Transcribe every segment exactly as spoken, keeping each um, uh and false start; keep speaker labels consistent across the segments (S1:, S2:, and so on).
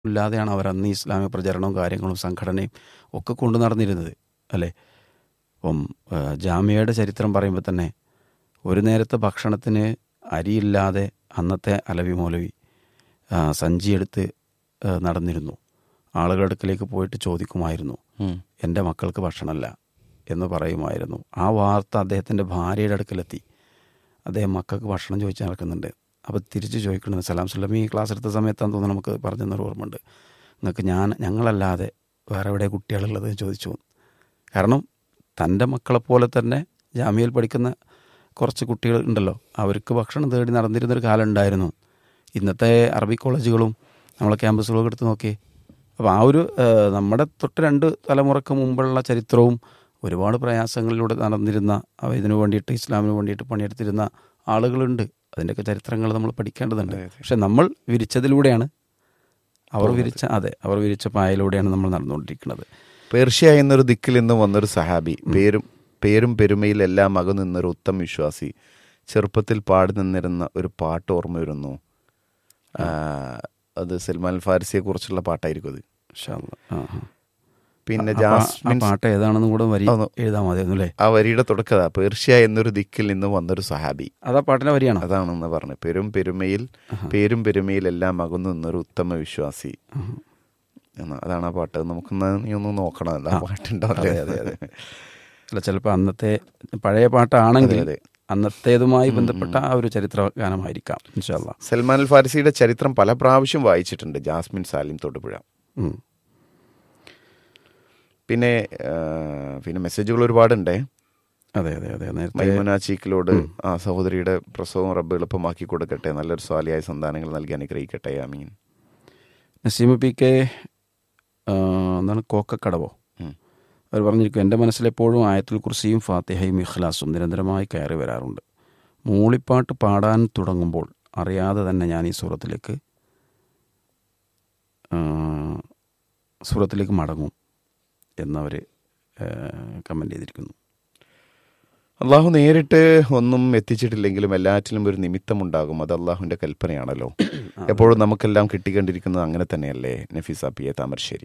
S1: ഇല്ലാതെയാണ് അവർ അന്ന് ഇസ്ലാമിക പ്രചരണവും കാര്യങ്ങളും സംഘടനയും ഒക്കെ കൊണ്ടു നടന്നിരുന്നത് അല്ലേ. അപ്പം ജാമ്യയുടെ ചരിത്രം പറയുമ്പോൾ തന്നെ ഒരു നേരത്തെ ഭക്ഷണത്തിന് അരിയില്ലാതെ അന്നത്തെ അലവി മൗലവി സഞ്ചിയെടുത്ത് നടന്നിരുന്നു. ആളുകളുടെ അടുക്കലേക്ക് പോയിട്ട് ചോദിക്കുമായിരുന്നു, എൻ്റെ മക്കൾക്ക് ഭക്ഷണമല്ല എന്ന് പറയുമായിരുന്നു. ആ വാർത്ത അദ്ദേഹത്തിൻ്റെ ഭാര്യയുടെ അടുക്കലെത്തി. അദ്ദേഹം മക്കൾക്ക് ഭക്ഷണം ചോദിച്ച് നടക്കുന്നുണ്ട്. അപ്പോൾ തിരിച്ച് ചോദിക്കുന്നത്, സലാം സുല്ലമി ഈ ക്ലാസ് എടുത്ത സമയത്താന്ന് തോന്നുന്നു നമുക്ക് പറഞ്ഞെന്നൊരു ഓർമ്മയുണ്ട്, നിങ്ങൾക്ക് ഞാൻ ഞങ്ങളല്ലാതെ വേറെ എവിടെ കുട്ടികളുള്ളത് ചോദിച്ചു. കാരണം തൻ്റെ മക്കളെപ്പോലെ തന്നെ ജാമ്യയിൽ പഠിക്കുന്ന കുറച്ച് കുട്ടികൾ ഉണ്ടല്ലോ, അവർക്ക് ഭക്ഷണം തേടി നടന്നിരുന്നൊരു കാലം ഉണ്ടായിരുന്നു. ഇന്നത്തെ അറബി കോളേജുകളും നമ്മളെ ക്യാമ്പസുകളൊക്കെ എടുത്ത് നോക്കി. അപ്പോൾ ആ ഒരു നമ്മുടെ തൊട്ട് രണ്ട് തലമുറക്ക് മുമ്പുള്ള ചരിത്രവും ഒരുപാട് പ്രയാസങ്ങളിലൂടെ നടന്നിരുന്ന, ഇതിനു വേണ്ടിയിട്ട് ഇസ്ലാമിന് വേണ്ടിയിട്ട് പണിയെടുത്തിരുന്ന ആളുകളുണ്ട്. അതിൻ്റെയൊക്കെ ചരിത്രങ്ങൾ നമ്മൾ പഠിക്കേണ്ടതുണ്ട്. പക്ഷെ നമ്മൾ വിരിച്ചതിലൂടെയാണ്, അവർ വിരിച്ച അതെ അവർ വിരിച്ച പായയിലൂടെയാണ് നമ്മൾ നടന്നുകൊണ്ടിരിക്കുന്നത്.
S2: പേർഷ്യ എന്നൊരു ദിക്കിൽ നിന്ന് വന്നൊരു സഹാബി, പേരും പേരും പെരുമയിൽ എല്ലാം അകന്നു നിന്നൊരു ഉത്തമ വിശ്വാസി, ചെറുപ്പത്തിൽ പാടി നിന്നിരുന്ന ഒരു പാട്ട് ഓർമ്മ വരുന്നു. അത് സൽമാൻ ഫാരിസിയെ കുറിച്ചുള്ള പാട്ടായിരിക്കും അത്. പിന്നെ ജാസ്മിൻ
S1: പാട്ട് ഏതാണെന്ന് കൂടെ വരി എഴുതാൻ മതിയായിരുന്നു അല്ലേ.
S2: ആ വരിയുടെ തുടക്കതാ, പേർഷ്യ എന്നൊരു ദിക്കിൽ നിന്ന് വന്നൊരു സഹാബി.
S1: അതാ പാട്ടിന്റെ വരിയാണ്.
S2: അതാണെന്ന് പറഞ്ഞു. പെരും പെരുമയിൽ പേരും പെരുമയിൽ എല്ലാം അകന്നു നിന്നൊരു ഉത്തമ വിശ്വാസി. അതാണ് ആ പാട്ട്. നമുക്കൊന്ന് നീ ഒന്ന് നോക്കണം, എന്താ പാട്ടുണ്ടാവില്ലേ.
S1: അതെ അതെ അല്ല, ചിലപ്പോൾ അന്നത്തെ പഴയ പാട്ടാണെങ്കിൽ അന്നത്തേതുമായി ബന്ധപ്പെട്ട ആ ഒരു ചരിത്ര ഗാനമായിരിക്കാം ഇൻഷാ അല്ലാഹ്.
S2: സൽമാൻ അൽ ഫാരിസിയുടെ ചരിത്രം പല പ്രാവശ്യം വായിച്ചിട്ടുണ്ട് ജാസ്മിൻ സാലിം തൊടുപുഴ. പിന്നെ പിന്നെ മെസ്സേജുകൾ ഒരുപാടുണ്ടേ.
S1: അതെ അതെ അതെ
S2: മൈമുന ചീക്കിലോട് ആ സഹോദരിയുടെ പ്രസവം റബ്ബ് എളുപ്പമാക്കി കൊടുക്കട്ടെ, നല്ലൊരു സ്വാലിയായ സന്താനങ്ങൾ നൽകി അനുഗ്രഹിക്കട്ടെ, ആമീൻ.
S1: നസീമ പി കെ എന്താണ് കോക്കക്കടവോ, അവർ പറഞ്ഞിരിക്കും, എൻ്റെ മനസ്സിലെപ്പോഴും ആയത്തുൽ കുർസിയും ഫാത്തിഹയും ഇഖ്ലാസും നിരന്തരമായി കയറി വരാറുണ്ട്. മൂളിപ്പാട്ട് പാടാൻ തുടങ്ങുമ്പോൾ അറിയാതെ തന്നെ ഞാൻ ഈ സൂറത്തിലേക്ക് സൂറത്തിലേക്ക് മടങ്ങും എന്നവർ കമൻ്റ് ചെയ്തിരിക്കുന്നു.
S2: അള്ളാഹു നേരിട്ട് ഒന്നും എത്തിച്ചിട്ടില്ലെങ്കിലും എല്ലാറ്റിലും ഒരു നിമിത്തമുണ്ടാകും. അത് അള്ളാഹുവിൻ്റെ കൽപ്പനയാണല്ലോ. എപ്പോഴും നമുക്കെല്ലാം കിട്ടിക്കൊണ്ടിരിക്കുന്നത് അങ്ങനെ തന്നെയല്ലേ. Nafeesa P A Thamarassery.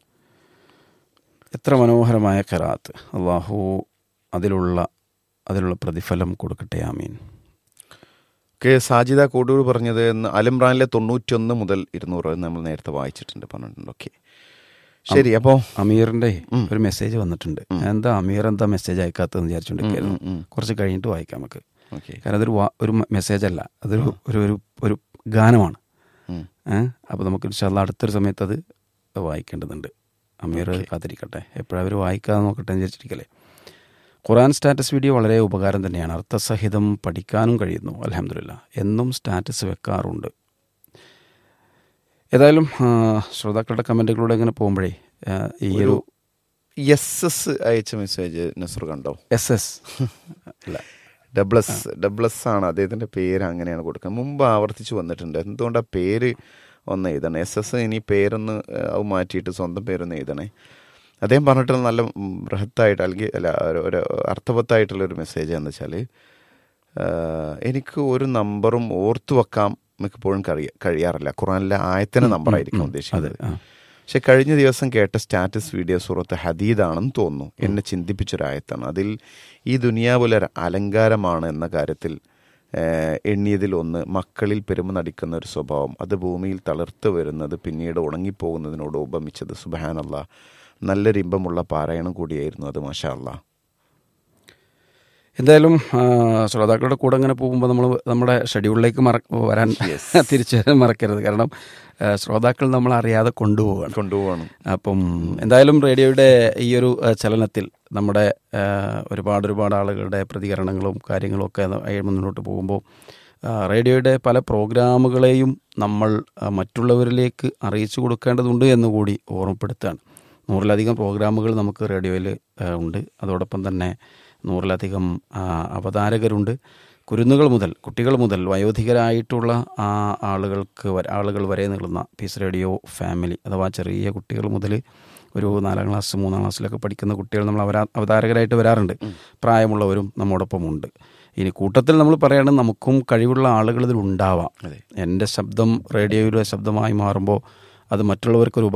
S1: എത്ര മനോഹരമായ ഖിറാഅത്ത്. അള്ളാഹു അതിലുള്ള അതിലുള്ള പ്രതിഫലം കൊടുക്കട്ടെ, ആമീൻ.
S2: കെ സാജിദ കോടൂർ പറഞ്ഞത് അലിമ്രാനിലെ തൊണ്ണൂറ്റൊന്ന് മുതൽ ഇരുന്നൂറ് നമ്മൾ നേരത്തെ വായിച്ചിട്ടുണ്ട്, പറഞ്ഞിട്ടുണ്ട്. ഓക്കെ ശരി. അപ്പോൾ
S1: അമീറിൻ്റെ ഒരു മെസ്സേജ് വന്നിട്ടുണ്ട്. എന്താ അമീർ എന്താ മെസ്സേജ് അയക്കാത്തതെന്ന് വിചാരിച്ചുകൊണ്ടിരിക്കുന്നു. കുറച്ച് കഴിഞ്ഞിട്ട് വായിക്കാം നമുക്ക്. കാരണം അതൊരു ഒരു മെസ്സേജ് അല്ല, അതൊരു ഒരു ഒരു ഗാനമാണ്. അപ്പോൾ നമുക്ക് ഇൻഷാ അല്ലാഹ് അടുത്തൊരു സമയത്ത് അത് വായിക്കേണ്ടതുണ്ട്. അമീർ കാത്തിരിക്കട്ടെ, എപ്പോഴും അവർ വായിക്കാതെ നോക്കട്ടെ എന്ന് വിചാരിച്ചിരിക്കല്ലേ. ഖുർആൻ സ്റ്റാറ്റസ് വീഡിയോ വളരെ ഉപകാരം തന്നെയാണ്. അർത്ഥസഹിതം പഠിക്കാനും കഴിയുന്നു. അൽഹംദുലില്ലാ, എന്നും സ്റ്റാറ്റസ് വെക്കാറുണ്ട്. ഏതായാലും ശ്രോതാക്കളുടെ കമൻറ്റുകളിലൂടെ ഇങ്ങനെ പോകുമ്പോഴേ ഈ ഒരു
S2: എസ് എസ് അയച്ച മെസ്സേജ് നസർ കണ്ടോ?
S1: എസ് എസ് അല്ല
S2: ഡബിൾ എസ് ഡബിൾ എസ് ആണ് അദ്ദേഹത്തിൻ്റെ പേര്, അങ്ങനെയാണ് കൊടുക്കുന്നത്. മുമ്പ് ആവർത്തിച്ച് വന്നിട്ടുണ്ട്. എന്തുകൊണ്ടാണ് പേര് ഒന്ന് എഴുതണേ? എസ് എസ് ഇനി പേരൊന്ന് മാറ്റിയിട്ട് സ്വന്തം പേരൊന്ന് എഴുതണേ. അദ്ദേഹം പറഞ്ഞിട്ടുള്ള നല്ല ബൃഹത്തായിട്ട് അല്ലെങ്കിൽ അല്ല ഒരു അർത്ഥവത്തായിട്ടുള്ളൊരു മെസ്സേജ് എന്ന് വെച്ചാൽ, എനിക്ക് ഒരു നമ്പറും ഓർത്തു വെക്കാം മിക്കപ്പോഴും കഴിയ കഴിയാറില്ല ഖുർആനിലെ ആയത്തിൻ്റെ നമ്പറായിരിക്കും ഉദ്ദേശിക്കുന്നത്. പക്ഷെ കഴിഞ്ഞ ദിവസം കേട്ട സ്റ്റാറ്റസ് വീഡിയോ സൂറത്ത് ഹദീദാണെന്ന് തോന്നുന്നു. എന്നെ ചിന്തിപ്പിച്ചൊരായത്താണ്. അതിൽ ഈ ദുനിയാവുലൊരു അലങ്കാരമാണ് എന്ന കാര്യത്തിൽ എണ്ണിയതിൽ ഒന്ന് മക്കളിൽ പെരുമ നടിക്കുന്ന ഒരു സ്വഭാവം, അത് ഭൂമിയിൽ തളിർത്ത് വരുന്നത് പിന്നീട് ഉണങ്ങിപ്പോകുന്നതിനോട് ഉപമിച്ചത്. സുബ്ഹാനല്ലാഹ്, നല്ലൊരു ഇമ്പമുള്ള പാരായണം കൂടിയായിരുന്നു അത്. മാഷാ അല്ലാഹ്.
S1: എന്തായാലും ശ്രോതാക്കളുടെ കൂടെ അങ്ങനെ പോകുമ്പോൾ നമ്മൾ നമ്മുടെ ഷെഡ്യൂളിലേക്ക് മറ വരാൻ തിരിച്ചു വരാൻ മറക്കരുത്. കാരണം ശ്രോതാക്കൾ നമ്മൾ അറിയാതെ കൊണ്ടുപോവുകയാണ്
S2: കൊണ്ടുപോവാണ്
S1: അപ്പം എന്തായാലും റേഡിയോയുടെ ഈ ഒരു ചലനത്തിൽ നമ്മുടെ ഒരുപാട് ഒരുപാട് ആളുകളുടെ പ്രതികരണങ്ങളും കാര്യങ്ങളും ഒക്കെ മുന്നോട്ട് പോകുമ്പോൾ റേഡിയോയുടെ പല പ്രോഗ്രാമുകളെയും നമ്മൾ മറ്റുള്ളവരിലേക്ക് അറിയിച്ചു കൊടുക്കേണ്ടതുണ്ട് എന്നുകൂടി ഓർമ്മപ്പെടുത്തുകയാണ്. നൂറിലധികം പ്രോഗ്രാമുകൾ നമുക്ക് റേഡിയോയിൽ ഉണ്ട്. അതോടൊപ്പം തന്നെ നൂറിലധികം അവതാരകരുണ്ട്. കുരുന്നുകൾ മുതൽ കുട്ടികൾ മുതൽ വയോധികരായിട്ടുള്ള ആ ആളുകൾക്ക് ആളുകൾ വരെ നീളുന്ന പീസ് റേഡിയോ ഫാമിലി, അഥവാ ചെറിയ കുട്ടികൾ മുതൽ ഒരു നാലാം ക്ലാസ് മൂന്നാം ക്ലാസ്സിലൊക്കെ പഠിക്കുന്ന കുട്ടികൾ നമ്മൾ അവരാ അവതാരകരായിട്ട് വരാറുണ്ട്. പ്രായമുള്ളവരും നമ്മോടൊപ്പം ഉണ്ട്. ഇനി കൂട്ടത്തിൽ നമ്മൾ പറയുകയാണെങ്കിൽ നമുക്കും കഴിവുള്ള ആളുകൾ ഇതിലുണ്ടാവാം. എൻ്റെ ശബ്ദം റേഡിയോയുടെ ശബ്ദമായി മാറുമ്പോൾ അത് മറ്റുള്ളവർക്കൊരു